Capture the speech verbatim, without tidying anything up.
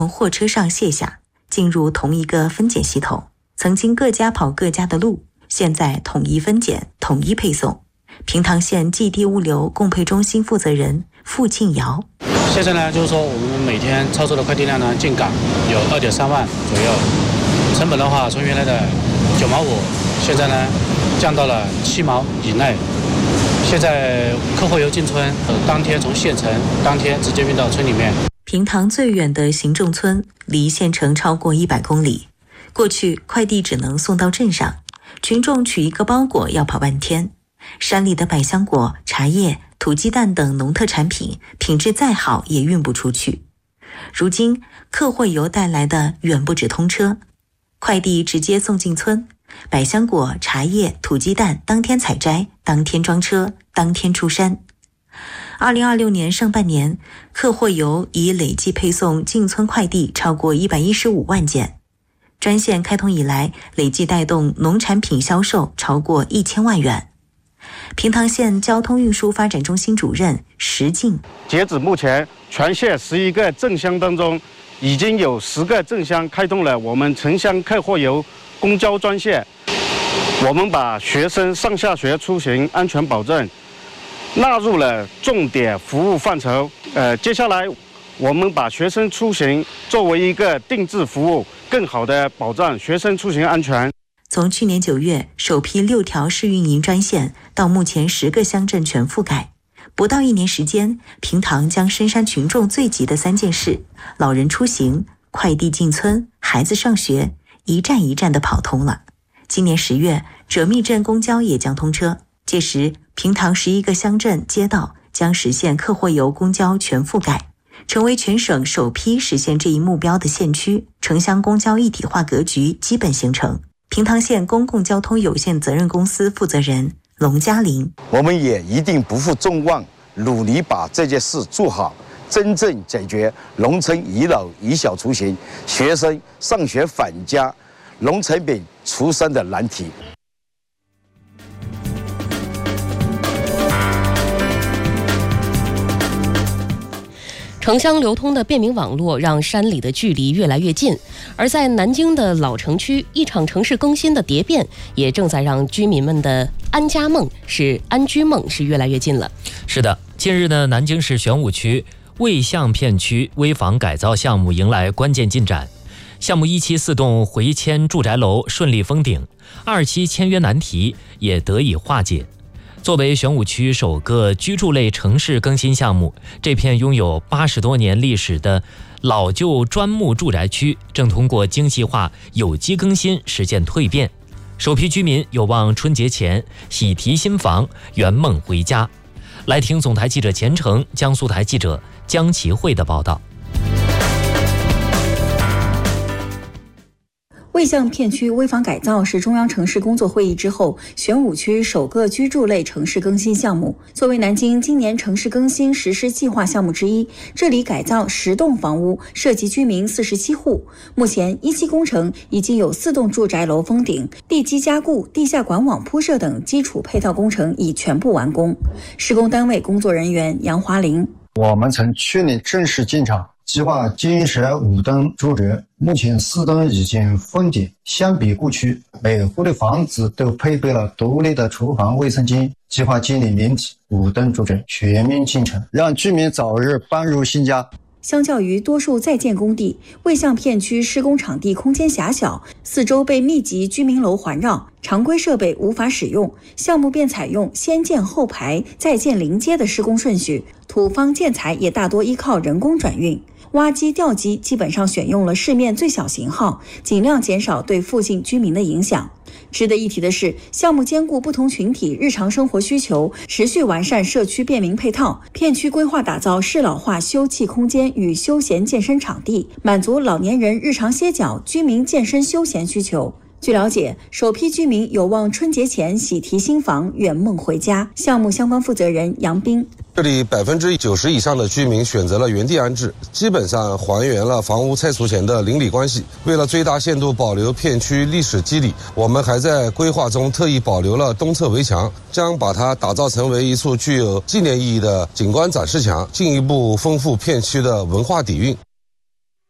从货车上卸下，进入同一个分拣系统。曾经各家跑各家的路，现在统一分拣，统一配送。平塘县寄递物流供配中心负责人付庆尧： 现在呢，就是说我们每天操作的快递量呢，进港有二点三万左右，成本的话，从原来的九毛五，现在呢降到了七毛以内。现在客货油进村，当天从县城当天直接运到村里面。 平塘最远的行政村离县城超过一百公里，过去快递只能送到镇上，群众取一个包裹要跑半天。山里的百香果、茶叶、土鸡蛋等农特产品，品质再好也运不出去。如今客货油带来的远不止通车，快递直接送进村，百香果、茶叶、土鸡蛋当天采摘，当天装车，当天出山。二零二六年上半年，客货油已累计配送进村快递超过一百一十五万件。专线开通以来，累计带动农产品销售超过一千万元。平塘县交通运输发展中心主任石进： 截止目前，全县十一个镇乡当中，已经有十个镇乡开通了我们城乡客货油公交专线。我们把学生上下学出行安全保证纳入了重点服务范畴。呃，接下来我们把学生出行作为一个定制服务，更好地保障学生出行安全。 从去年九月首批六条试运营专线到目前十个乡镇全覆盖，不到一年时间，平塘将深山群众最急的三件事——老人出行、快递进村、孩子上学，一站一站地跑通了。今年十月，哲密镇公交也将通车，届时平塘十一个乡镇街道将实现客货油公交全覆盖，成为全省首批实现这一目标的县区，城乡公交一体化格局基本形成。平塘县公共交通有限责任公司负责人龙嘉林： 我们也一定不负众望，努力把这件事做好，真正解决农村一老一小出行、学生上学返家、农产品出山的难题。 城乡流通的便民网络让山里的距离越来越近，而在南京的老城区，一场城市更新的蝶变也正在让居民们的安家梦是安居梦是越来越近了。 是的，近日呢，南京市玄武区卫象片区危房改造项目迎来关键进展，项目一期四栋回迁住宅楼顺利封顶，二期签约难题也得以化解。作为玄武区首个居住类城市更新项目，这片拥有八十多年历史的老旧砖木住宅区正通过精细化有机更新实现蜕变，首批居民有望春节前喜提新房，圆梦回家。来听总台记者钱程、江苏台记者江其慧的报道。 卫象片区危房改造是中央城市工作会议之后玄武区首个居住类城市更新项目。作为南京今年城市更新实施计划项目之一，这里改造十栋房屋，涉及居民四十七户。目前一期工程已经有四栋住宅楼封顶，地基加固、地下管网铺设等基础配套工程已全部完工。施工单位工作人员杨华林： 我们从去年正式进场，计划建设五栋住宅，目前四栋已经封顶。相比过去，每户的房子都配备了独立的厨房、卫生间。计划建立连体五栋住宅全面建成，让居民早日搬入新家。 相较于多数在建工地，卫象片区施工场地空间狭小，四周被密集居民楼环绕，常规设备无法使用，项目便采用先建后排、再建临街的施工顺序。土方建材也大多依靠人工转运，挖机吊机基本上选用了市面最小型号，尽量减少对附近居民的影响。值得一提的是，项目兼顾不同群体日常生活需求，持续完善社区便民配套，片区规划打造适老化休憩空间与休闲健身场地，满足老年人日常歇脚、居民健身休闲需求。据了解，首批居民有望春节前喜提新房，圆梦回家。项目相关负责人杨斌： 这里百分之九十以上的居民选择了原地安置，基本上还原了房屋拆除前的邻里关系。为了最大限度保留片区历史肌理，我们还在规划中特意保留了东侧围墙，将把它打造成为一处具有纪念意义的景观展示墙，进一步丰富片区的文化底蕴。